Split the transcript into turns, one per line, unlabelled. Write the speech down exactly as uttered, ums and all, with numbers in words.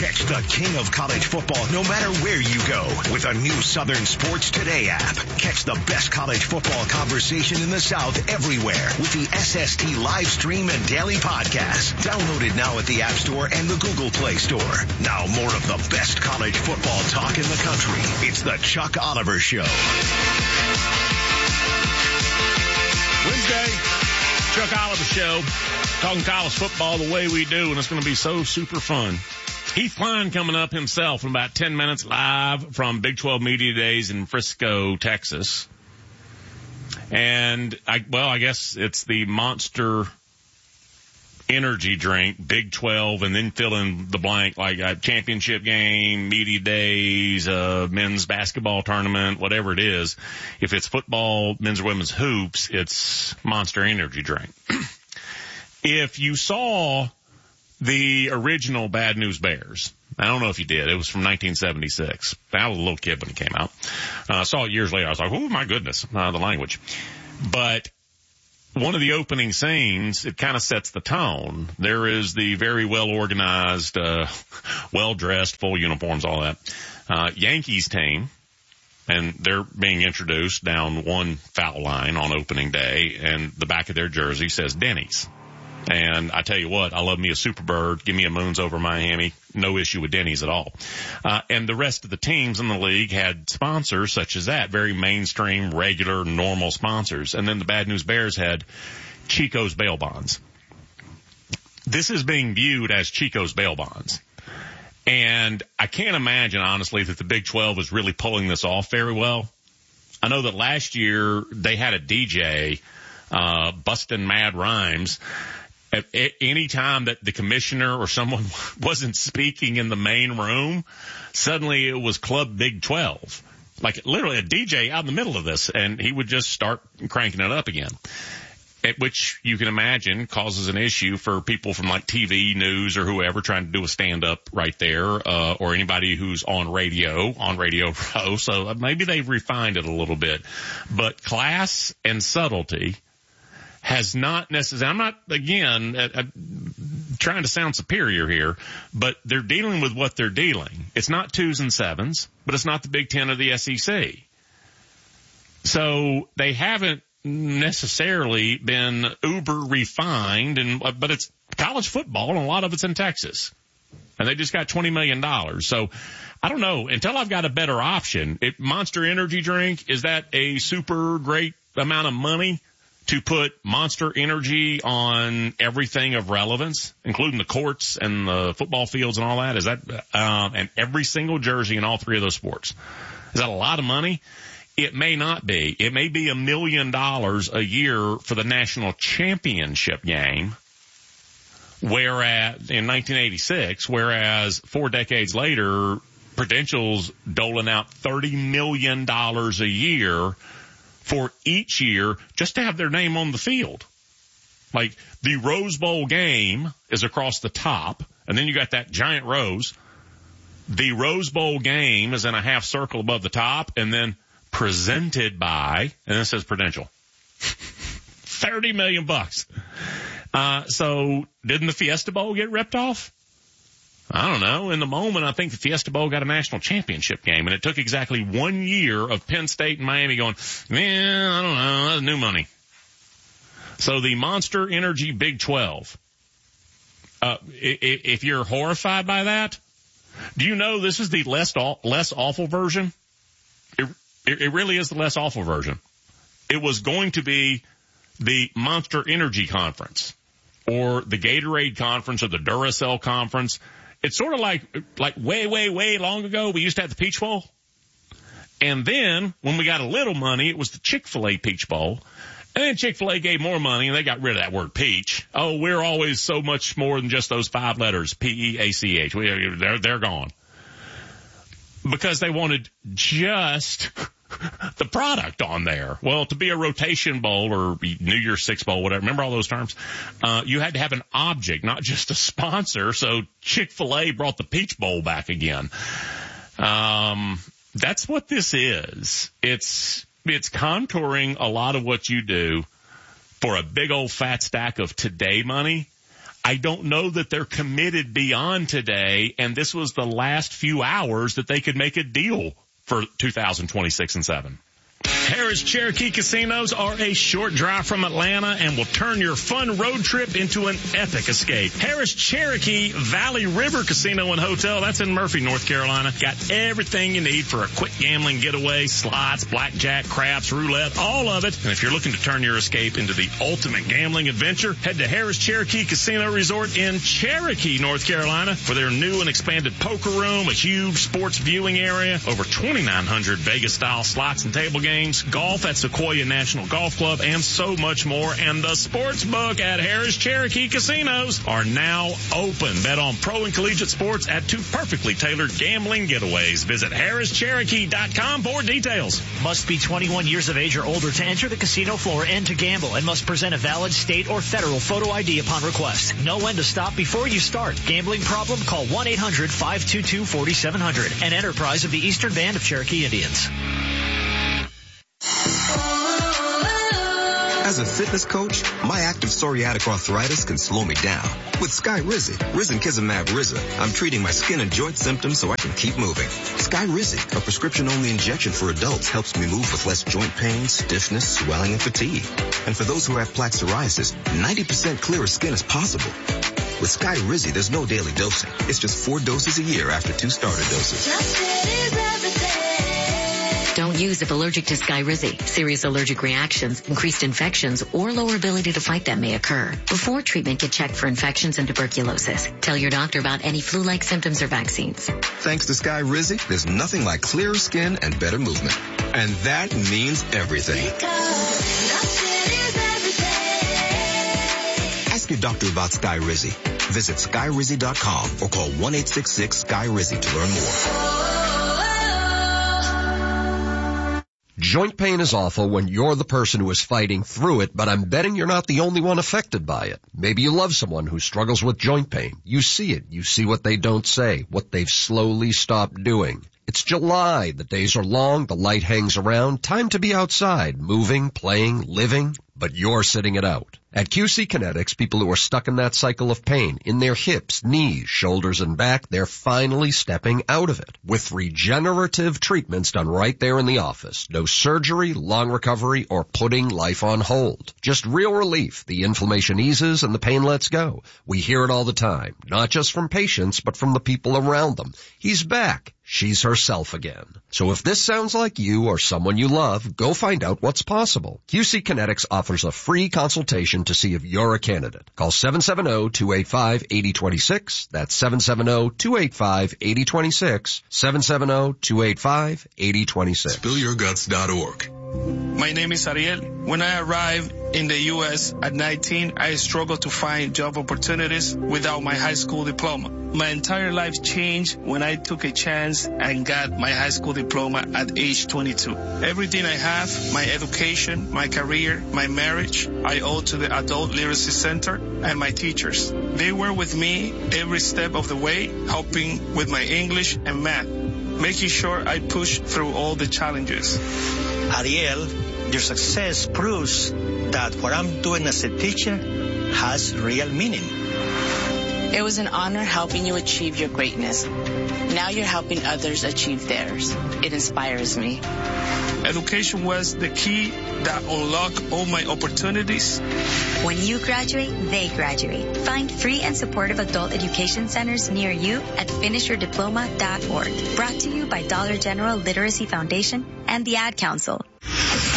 Catch the king of college football no matter where you go with a new Southern Sports Today app. Catch the best college football conversation in the South everywhere with the S S T live stream and daily podcast. Download it now at the App Store and the Google Play Store. Now more of the best college football talk in the country. It's the Chuck Oliver Show.
Wednesday, Chuck Oliver Show. Talking college football the way we do, and it's going to be so super fun. Heath Klein coming up himself in about ten minutes live from Big twelve Media Days in Frisco, Texas. And, I, well, I guess it's the Monster Energy drink, Big twelve, and then fill in the blank, like a championship game, media days, uh, men's basketball tournament, whatever it is. If it's football, men's or women's hoops, it's Monster Energy drink. If you saw the original Bad News Bears, I don't know if you did. It was from nineteen seventy-six. I was a little kid when it came out. I uh, saw it years later. I was like, oh, my goodness, uh, the language. But one of the opening scenes, it kind of sets the tone. There is the very well-organized, uh, well-dressed, full uniforms, all that, uh, Yankees team. And they're being introduced down one foul line on opening day, and the back of their jersey says Denny's. And I tell you what, I love me a Superbird. Give me a Moons over Miami. No issue with Denny's at all. Uh, and the rest of the teams in the league had sponsors such as that, very mainstream, regular, normal sponsors. And then the Bad News Bears had Chico's Bail Bonds. This is being viewed as Chico's Bail Bonds. And I can't imagine, honestly, that the Big twelve is really pulling this off very well. I know that last year they had a D J, uh, busting mad rhymes. At any time that the commissioner or someone wasn't speaking in the main room, suddenly it was Club Big twelve. Like literally a D J out in the middle of this, and he would just start cranking it up again. At which you can imagine causes an issue for people from like T V, news, or whoever trying to do a stand-up right there, uh, or anybody who's on radio, on Radio Row. So maybe they've refined it a little bit. But class and subtlety has not necessarily, I'm not, again, uh, uh, trying to sound superior here, but they're dealing with what they're dealing. It's not twos and sevens, but it's not the Big Ten or the S E C. So they haven't necessarily been uber refined, and but it's college football, and a lot of it's in Texas. And they just got twenty million dollars. So I don't know. Until I've got a better option, it, Monster Energy drink, is that a super great amount of money to put Monster Energy on everything of relevance, including the courts and the football fields and all that? Is that, um, and every single jersey in all three of those sports? Is that a lot of money? It may not be. It may be a million dollars a year for the national championship game, whereas in nineteen eighty-six, whereas four decades later, Prudential's doling out thirty million dollars a year for each year just to have their name on the field. Like the Rose Bowl game is across the top, and then you got that giant rose. The Rose Bowl game is in a half circle above the top, and then presented by, and it says Prudential. thirty million bucks. Uh, so didn't the Fiesta Bowl get ripped off? I don't know. In the moment, I think the Fiesta Bowl got a national championship game, and it took exactly one year of Penn State and Miami going, man, I don't know, that's new money. So the Monster Energy Big twelve, uh, if you're horrified by that, do you know this is the less less awful version? It, it really is the less awful version. It was going to be the Monster Energy Conference or the Gatorade Conference or the Duracell Conference. It's sort of like, like way, way, way long ago, we used to have the Peach Bowl. And then when we got a little money, it was the Chick-fil-A Peach Bowl. And then Chick-fil-A gave more money and they got rid of that word peach. Oh, we're always so much more than just those five letters, P E A C H. We, they're, they're gone. Because they wanted just the product on there. Well, to be a rotation bowl or New Year's Six bowl, whatever, remember all those terms? Uh, you had to have an object, not just a sponsor. So Chick-fil-A brought the Peach Bowl back again. Um, that's what this is. It's, it's contouring a lot of what you do for a big old fat stack of today money. I don't know that they're committed beyond today, and this was the last few hours that they could make a deal for two thousand twenty-six and seven. Harris Cherokee Casinos are a short drive from Atlanta and will turn your fun road trip into an epic escape. Harris Cherokee Valley River Casino and Hotel, that's in Murphy, North Carolina. Got everything you need for a quick gambling getaway, slots, blackjack, craps, roulette, all of it. And if you're looking to turn your escape into the ultimate gambling adventure, head to Harris Cherokee Casino Resort in Cherokee, North Carolina for their new and expanded poker room, a huge sports viewing area, over twenty-nine hundred Vegas-style slots and table games, golf at Sequoia National Golf Club, and so much more. And the sports book at Harris Cherokee Casinos are now open. Bet on pro and collegiate sports at two perfectly tailored gambling getaways. Visit harris cherokee dot com for details.
Must be twenty-one years of age or older to enter the casino floor and to gamble, and must present a valid state or federal photo I D upon request. Know when to stop before you start. Gambling problem? Call one eight hundred five two two four seven zero zero. An enterprise of the Eastern Band of Cherokee Indians.
As a fitness coach, my active psoriatic arthritis can slow me down. With Skyrizi, Risankizumab Riza, I'm treating my skin and joint symptoms so I can keep moving. Skyrizi, a prescription-only injection for adults, helps me move with less joint pain, stiffness, swelling, and fatigue. And for those who have plaque psoriasis, ninety percent clearer skin is possible. With Skyrizi, there's no daily dosing. It's just four doses a year after two starter doses.
Don't use if allergic to Skyrizi. Serious allergic reactions, increased infections, or lower ability to fight them may occur. Before treatment, get checked for infections and tuberculosis. Tell your doctor about any flu-like symptoms or vaccines.
Thanks to Skyrizi, there's nothing like clearer skin and better movement. And that means everything. Ask your doctor about Skyrizi. Visit skyrizi dot com or call one eight six six Sky Rizzi to learn more.
Joint pain is awful when you're the person who is fighting through it, but I'm betting you're not the only one affected by it. Maybe you love someone who struggles with joint pain. You see it. You see what they don't say, what they've slowly stopped doing. It's July. The days are long. The light hangs around. Time to be outside, moving, playing, living, but you're sitting it out. At Q C Kinetics, people who are stuck in that cycle of pain, in their hips, knees, shoulders, and back, they're finally stepping out of it. With regenerative treatments done right there in the office. No surgery, long recovery, or putting life on hold. Just real relief. The inflammation eases and the pain lets go. We hear it all the time, not just from patients, but from the people around them. He's back. She's herself again. So if this sounds like you or someone you love, go find out what's possible. Q C Kinetics offers a free consultation to see if you're a candidate. Call seven seven zero, two eight five, eight zero two six. That's seven seven zero, two eight five, eight zero two six. seven seven zero, two eight five, eight zero two six.
spill your guts dot org.
My name is Ariel. When I arrived in the U S at nineteen, I struggled to find job opportunities without my high school diploma. My entire life changed when I took a chance and got my high school diploma at age twenty-two. Everything I have, my education, my career, my marriage, I owe to the Adult Literacy Center and my teachers. They were with me every step of the way, helping with my English and math, making sure I push through all the challenges.
Ariel, your success proves that what I'm doing as a teacher has real meaning.
It was an honor helping you achieve your greatness. Now you're helping others achieve theirs. It inspires me.
Education was the key that unlocked all my opportunities.
When you graduate, they graduate. Find free and supportive adult education centers near you at finish your diploma dot org. Brought to you by Dollar General Literacy Foundation and the Ad Council.